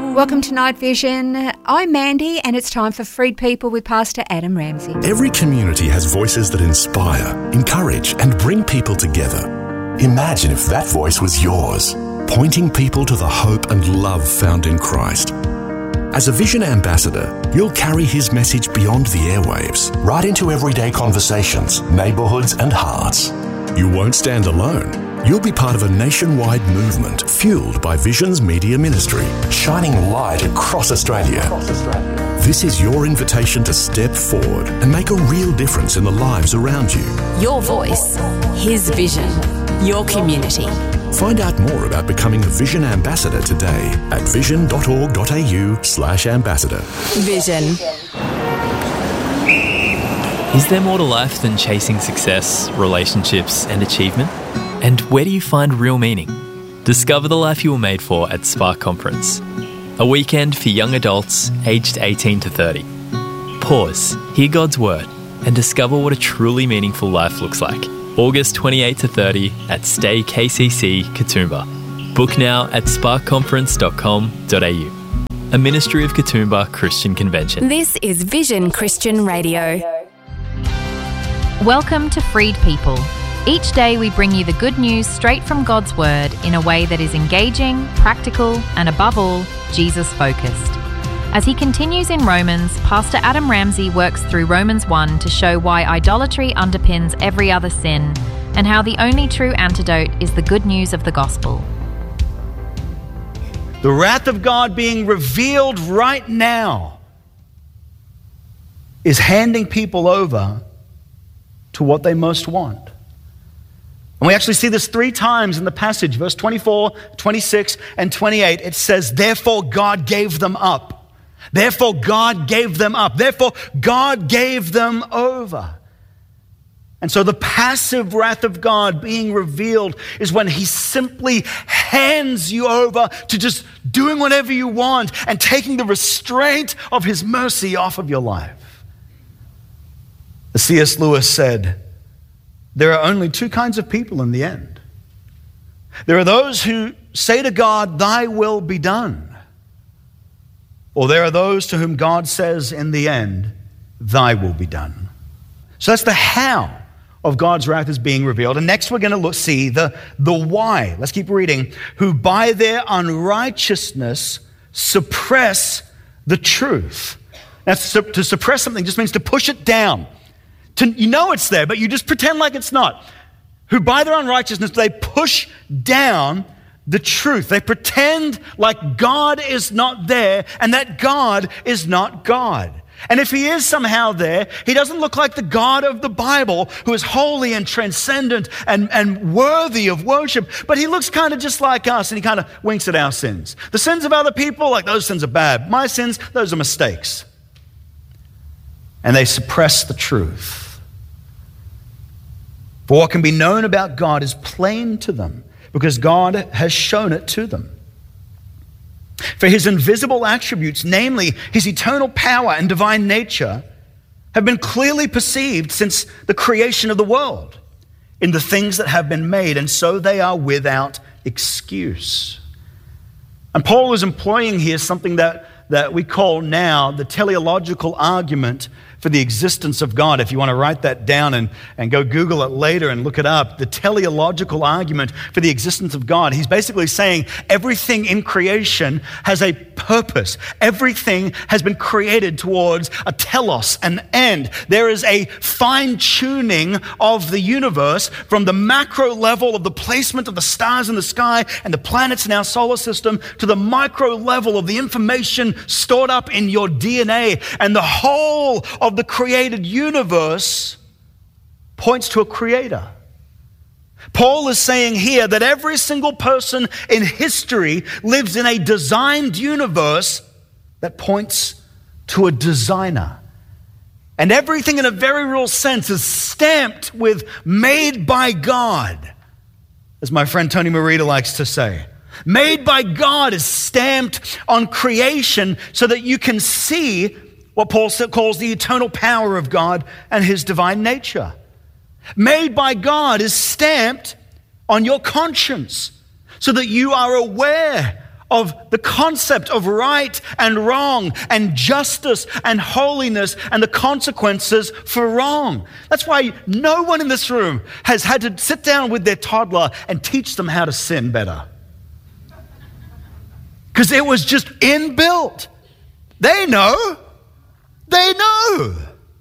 Welcome to Night Vision. I'm Mandy and it's time for Freed People with Pastor Adam Ramsey. Every community has voices that inspire, encourage and bring people together. Imagine if that voice was yours, pointing people to the hope and love found in Christ. As a Vision ambassador, you'll carry his message beyond the airwaves, right into everyday conversations, neighbourhoods and hearts. You won't stand alone. You'll be part of a nationwide movement fueled by Vision's media ministry, shining light across Australia. This is your invitation to step forward and make a real difference in the lives around you. Your voice, his vision, your community. Find out more about becoming a Vision ambassador today at vision.org.au/ambassador. Vision. Is there more to life than chasing success, relationships and achievement? And where do you find real meaning? Discover the life you were made for at Spark Conference, a weekend for young adults aged 18 to 30. Pause, hear God's word, and discover what a truly meaningful life looks like. August 28 to 30 at Stay KCC, Katoomba. Book now at sparkconference.com.au. A ministry of Katoomba Christian Convention. This is Vision Christian Radio. Welcome to Freed People. Each day we bring you the good news straight from God's Word in a way that is engaging, practical, and above all, Jesus-focused. As he continues in Romans, Pastor Adam Ramsey works through Romans 1 to show why idolatry underpins every other sin and how the only true antidote is the good news of the gospel. The wrath of God being revealed right now is handing people over to what they most want. And we actually see this 3 times in the passage, verse 24, 26, and 28. It says, therefore God gave them up. Therefore God gave them up. Therefore God gave them over. And so the passive wrath of God being revealed is when he simply hands you over to just doing whatever you want and taking the restraint of his mercy off of your life. As C.S. Lewis said, there are only 2 kinds of people in the end. There are those who say to God, thy will be done. Or there are those to whom God says in the end, thy will be done. So that's the how of God's wrath is being revealed. And next we're going to see the why. Let's keep reading. Who by their unrighteousness suppress the truth. Now, to suppress something just means to push it down. You know it's there, but you just pretend like it's not. Who by their unrighteousness, they push down the truth. They pretend like God is not there and that God is not God. And if he is somehow there, he doesn't look like the God of the Bible who is holy and transcendent and worthy of worship, but he looks kind of just like us and he kind of winks at our sins. The sins of other people, like those sins are bad. My sins, those are mistakes. And they suppress the truth. For what can be known about God is plain to them because God has shown it to them. For his invisible attributes, namely his eternal power and divine nature, have been clearly perceived since the creation of the world in the things that have been made, and so they are without excuse. And Paul is employing here something that we call now the teleological argument for the existence of God. If you want to write that down and go Google it later and look it up, the teleological argument for the existence of God. He's basically saying everything in creation has a purpose. Everything has been created towards a telos, an end. There is a fine-tuning of the universe from the macro level of the placement of the stars in the sky and the planets in our solar system to the micro level of the information stored up in your DNA. And the whole of the created universe points to a creator. Paul is saying here that every single person in history lives in a designed universe that points to a designer. And everything in a very real sense is stamped with made by God, as my friend Tony Merida likes to say. Made by God is stamped on creation so that you can see what Paul calls the eternal power of God and his divine nature. Made by God is stamped on your conscience so that you are aware of the concept of right and wrong and justice and holiness and the consequences for wrong. That's why no one in this room has had to sit down with their toddler and teach them how to sin better. Because it was just inbuilt. They know. They know.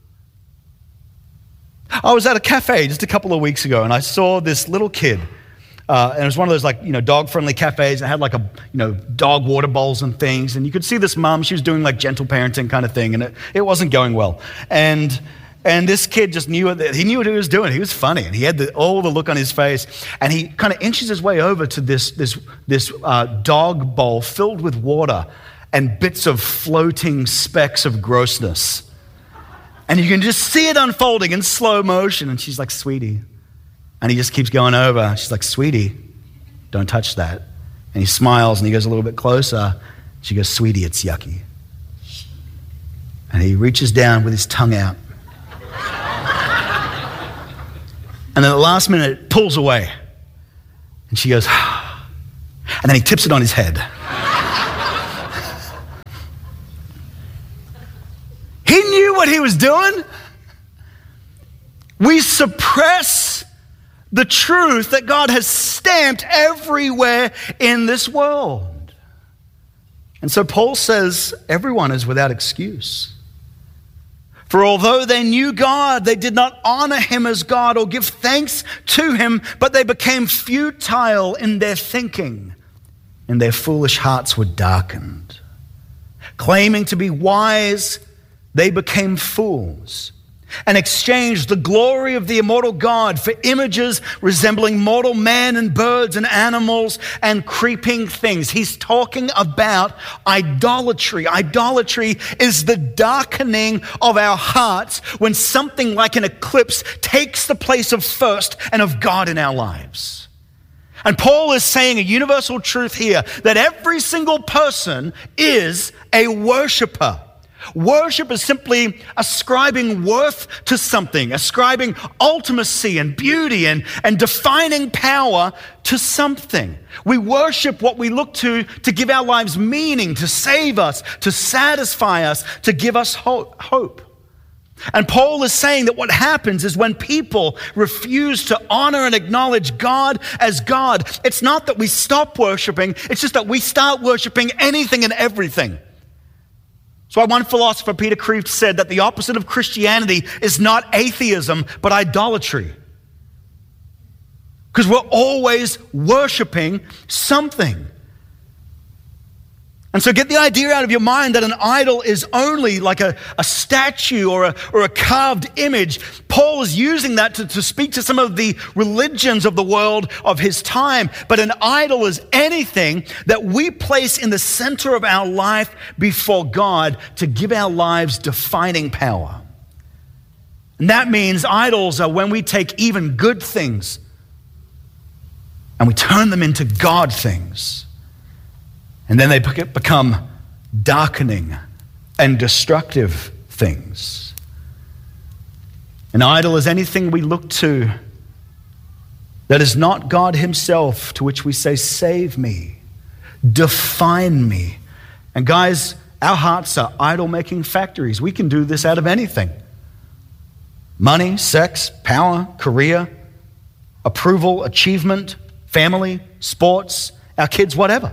I was at a cafe just a couple of weeks ago and I saw this little kid. And it was one of those dog-friendly cafes. It had dog water bowls and things. And you could see this mom, she was doing gentle parenting kind of thing. And it wasn't going well. And this kid just knew what he knew what he was doing. He was funny. And he had all the look on his face. And he kind of inches his way over to this dog bowl filled with water and bits of floating specks of grossness. And you can just see it unfolding in slow motion. And she's like, sweetie. And he just keeps going over. She's like, sweetie, don't touch that. And he smiles and he goes a little bit closer. She goes, sweetie, it's yucky. And he reaches down with his tongue out. And then at the last minute, pulls away. And she goes, and then he tips it on his head. He knew what he was doing. We suppress the truth that God has stamped everywhere in this world. And so Paul says everyone is without excuse. For although they knew God, they did not honor him as God or give thanks to him, but they became futile in their thinking, and their foolish hearts were darkened. Claiming to be wise, they became fools and exchanged the glory of the immortal God for images resembling mortal man and birds and animals and creeping things. He's talking about idolatry. Idolatry is the darkening of our hearts when something like an eclipse takes the place of first and of God in our lives. And Paul is saying a universal truth here that every single person is a worshiper. Worship is simply ascribing worth to something, ascribing ultimacy and beauty and defining power to something. We worship what we look to give our lives meaning, to save us, to satisfy us, to give us hope. And Paul is saying that what happens is when people refuse to honor and acknowledge God as God, it's not that we stop worshiping, it's just that we start worshiping anything and everything. So one philosopher, Peter Kreeft, said that the opposite of Christianity is not atheism, but idolatry. Because we're always worshiping something. And so get the idea out of your mind that an idol is only like a statue or a carved image. Paul is using that to speak to some of the religions of the world of his time. But an idol is anything that we place in the center of our life before God to give our lives defining power. And that means idols are when we take even good things and we turn them into God things. And then they become darkening and destructive things. An idol is anything we look to that is not God himself, to which we say, save me, define me. And guys, our hearts are idol-making factories. We can do this out of anything. Money, sex, power, career, approval, achievement, family, sports, our kids, whatever.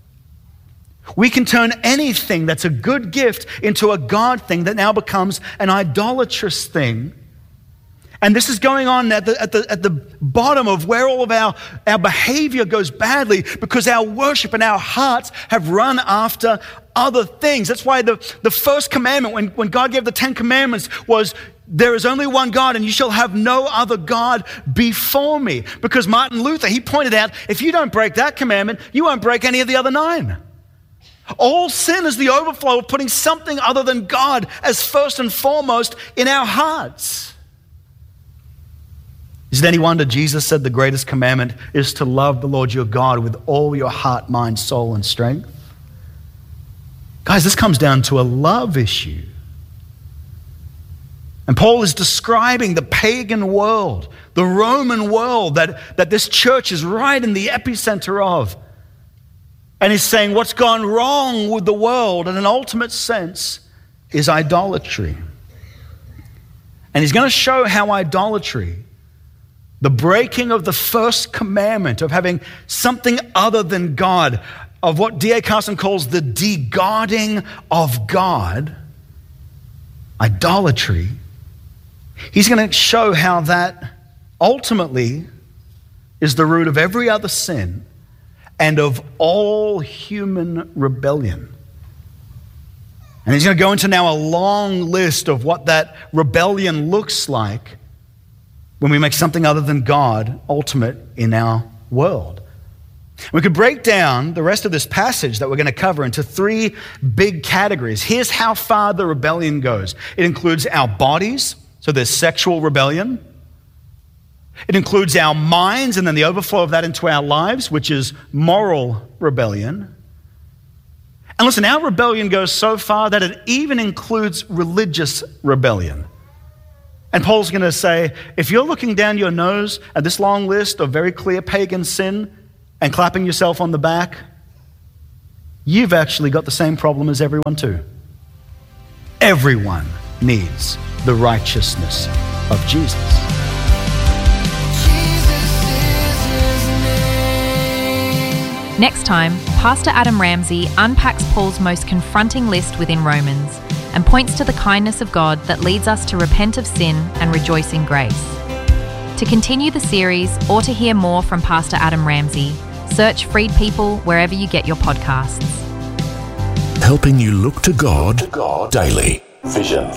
We can turn anything that's a good gift into a God thing that now becomes an idolatrous thing. And this is going on at the bottom of where all of our behavior goes badly, because our worship and our hearts have run after other things. That's why the first commandment, when God gave the 10 commandments, was there is only one God and you shall have no other God before me. Because Martin Luther, he pointed out, if you don't break that commandment, you won't break any of the other 9. All sin is the overflow of putting something other than God as first and foremost in our hearts. Is it any wonder Jesus said the greatest commandment is to love the Lord your God with all your heart, mind, soul, and strength? Guys, this comes down to a love issue. And Paul is describing the pagan world, the Roman world that this church is right in the epicenter of. And he's saying what's gone wrong with the world in an ultimate sense is idolatry. And he's going to show how idolatry, the breaking of the first commandment of having something other than God, of what D.A. Carson calls the de-godding of God, idolatry, he's going to show how that ultimately is the root of every other sin and of all human rebellion. And he's going to go into now a long list of what that rebellion looks like when we make something other than God ultimate in our world. We could break down the rest of this passage that we're going to cover into three big categories. Here's how far the rebellion goes. It includes our bodies, so there's sexual rebellion. It includes our minds and then the overflow of that into our lives, which is moral rebellion. And listen, our rebellion goes so far that it even includes religious rebellion. And Paul's going to say, if you're looking down your nose at this long list of very clear pagan sin and clapping yourself on the back, you've actually got the same problem as everyone too. Everyone needs the righteousness of Jesus. Next time, Pastor Adam Ramsey unpacks Paul's most confronting list within Romans and points to the kindness of God that leads us to repent of sin and rejoice in grace. To continue the series or to hear more from Pastor Adam Ramsey, search Freed People wherever you get your podcasts. Helping you look to God daily. Vision